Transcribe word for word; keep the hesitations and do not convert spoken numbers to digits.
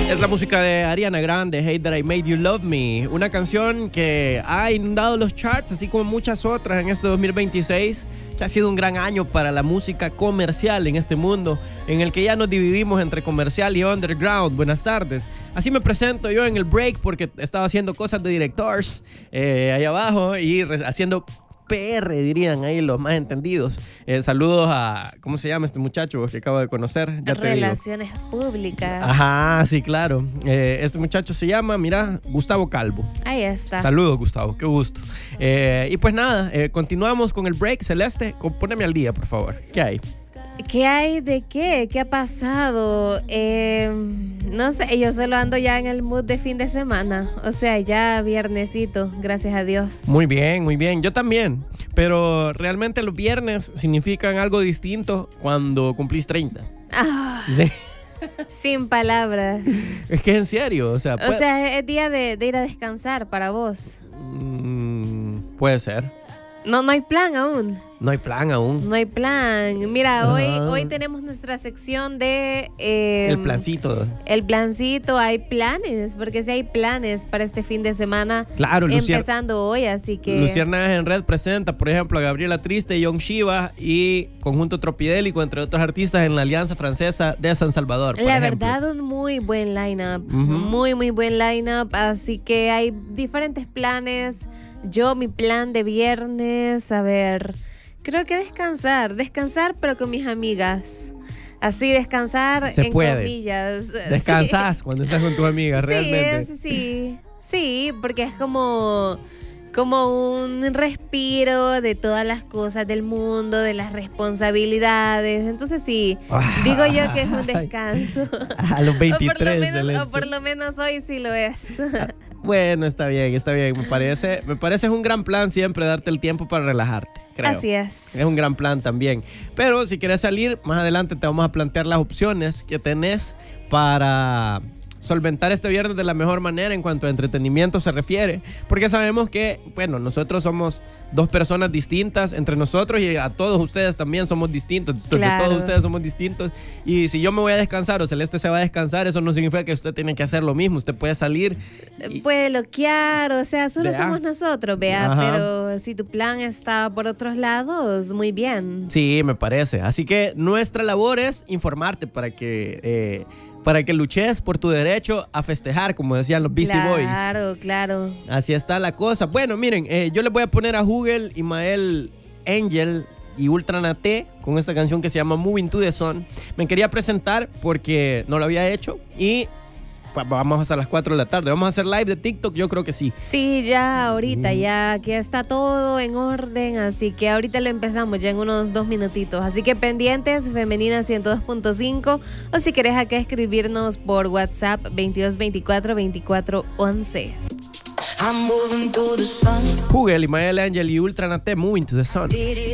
Es la música de Ariana Grande, Hate That I Made You Love Me. Una canción que ha inundado los charts, así como muchas otras en este dos mil veintiséis, que ha sido un gran año para la música comercial en este mundo, en el que ya nos dividimos entre comercial y underground. Buenas tardes. Así me presento yo en el break porque estaba haciendo cosas de directors eh, ahí abajo y haciendo P R, dirían ahí los más entendidos. Eh, saludos a, ¿cómo se llama este muchacho que acabo de conocer? Ya Relaciones públicas. Ajá, sí, claro. Eh, este muchacho se llama, mira, Gustavo Calvo. Ahí está. Saludos, Gustavo, qué gusto. Eh, y pues nada, eh, continuamos con el break. Celeste, poneme al día, por favor. ¿Qué hay? ¿Qué hay de qué? ¿Qué ha pasado? Eh, no sé, yo solo ando ya en el mood de fin de semana. O sea, ya viernesito, gracias a Dios. Muy bien, muy bien. Yo también. Pero realmente los viernes significan algo distinto cuando cumplís treinta. Ah, sí. Sin palabras. Es que es en serio. O sea, o sea es día de, de ir a descansar para vos. Mm, puede ser. No, no hay plan aún. No hay plan aún. No hay plan. Mira, Ajá. hoy, hoy tenemos nuestra sección de... Eh, el plancito. El plancito. Hay planes, porque sí hay planes para este fin de semana. Claro, Lucier- empezando hoy, así que... Luciérnagas en Red presenta, por ejemplo, a Gabriela Triste, Young Shiva y Conjunto Tropidélico, entre otros artistas en la Alianza Francesa de San Salvador. por La ejemplo. verdad, un muy buen lineup. Ujú. Muy, muy buen lineup. Así que hay diferentes planes. Yo, mi plan de viernes, a ver... Creo que descansar, descansar pero con mis amigas. Así descansar Se en puede. comillas. Descansás Sí. cuando estás con tus amigas, Sí, realmente. es- sí, sí, porque es como, como un respiro de todas las cosas del mundo, de las responsabilidades. Entonces sí, digo yo que es un descanso. A los veintitrés, o, por lo menos, Celeste. o por lo menos hoy sí lo es. Bueno, está bien, está bien. Me parece, me parece es un gran plan siempre darte el tiempo para relajarte, creo. Así es. Es un gran plan también. Pero si quieres salir, más adelante te vamos a plantear las opciones que tenés para solventar este viernes de la mejor manera en cuanto a entretenimiento se refiere, porque sabemos que, bueno, nosotros somos dos personas distintas entre nosotros y a todos ustedes también somos distintos, Claro. todos ustedes somos distintos, y si yo me voy a descansar o Celeste se va a descansar, eso no significa que usted tiene que hacer lo mismo. Usted puede salir y- Puede bloquear, o sea, solo Vea. somos nosotros, vea, Ajá. pero si tu plan está por otros lados, muy bien. Sí, me parece. Así que nuestra labor es informarte para que, eh, para que luches por tu derecho a festejar, como decían los Beastie Boys. Claro, claro. Así está la cosa. Bueno, miren, eh, yo les voy a poner a Hugel, Imael Angel y Ultra Naté con esta canción que se llama Moving to the Sun. Me quería presentar porque no lo había hecho y pues, vamos hasta las cuatro de la tarde. Vamos a hacer live de TikTok, yo creo que sí. Sí, ya ahorita, ya que está todo en orden, así que ahorita lo empezamos ya en unos dos minutitos. Así que pendientes, Femenina ciento dos punto cinco, o si querés acá escribirnos por WhatsApp veintidós veinticuatro veinticuatro once. Hugel, Imael Angel y Ultra Naté, Moving to the Sun.